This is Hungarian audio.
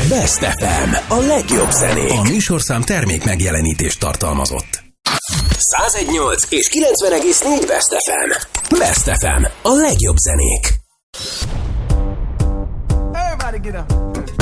Best FM, a legjobb zenék. A műsorszám termék megjelenítést tartalmazott. 101.8 és 90.4 Best FM. Best FM, a legjobb zenék. Everybody get up.